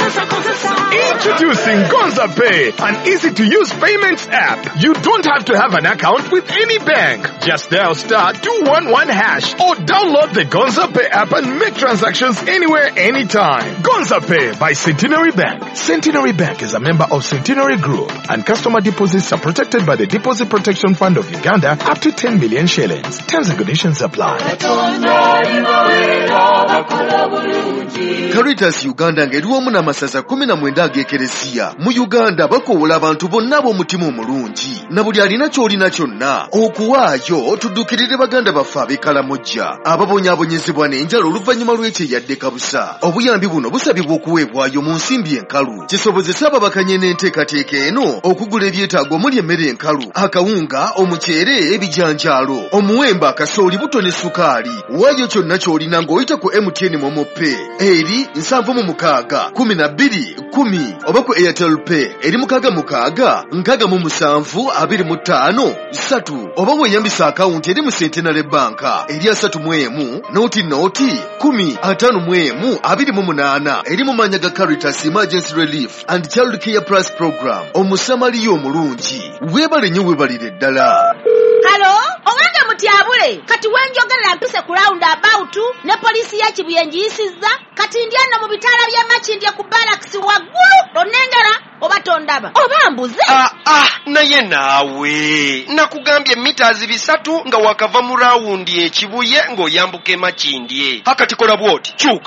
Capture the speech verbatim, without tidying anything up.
Introducing Gonza Pay, an easy-to-use payments app. You don't have to have an account with any bank. Just dial star two one one hash or download the Gonza Pay app and make transactions anywhere, anytime. Gonza Pay by Centenary Bank. Centenary Bank is a member of Centenary Group, and customer deposits are protected by the Deposit Protection Fund of Uganda up to ten million shillings. Terms and conditions apply. Caritas Uganda ng'eriwamu n'amasaza kumi na mwenda ag'ekereziya mu Uganda bakoola abantu bonna b'omutima omulungi na buli alina ky'olina kyonna okuwaayo tuddukirire baganda baffe ab'ekkalamojja ababonyaabonyezebwa n'enjala oluvannyuma lw'ekyeyadde kabusa. Obuyambi buno busabibwa okuweebwayo mu nsimbi enkalu kisobozesa ababakanye n'enteekateeka eno okugula ebyetaago omuli emmere enkalu, akawunga, omuceere, ebijanjaalo, omuwembe, akasooli, buto ne sukaali. Waayo kyonna ky'olina ng'oyita ku M T N Momo Pay eri nsanvu mu mukaaga kumi na bbiri kumi oba ku Airtel Pay eri mukaaga mukaaga nkaaga mu musanvu abiri mu ttaano ssatu oba weeyambisa akawunti eri mu Centenary Bank eri asatu mu emu nooti nooti kumi ataano mu emu abiri mu munaana eri mu mannya ga Caritas Emergency Relief and Child Care Plus Program. Omusamaliya omulungi, weebale nnyo weebalire ddala. Halo, owange mutyabule, kati wenjogerera mpise ku round about ne polisi ya Kibuyenji yisizza, kati ndyana mu bitaala bya Makindye ku barracks waggulu, onengera oba tondaba oba mbuze. Ah ah, naye naawe nakugambye meters bisatu nga wakava mu round ekibuye ng'oyambuke Makindye. Hakati kola bwoti kyuka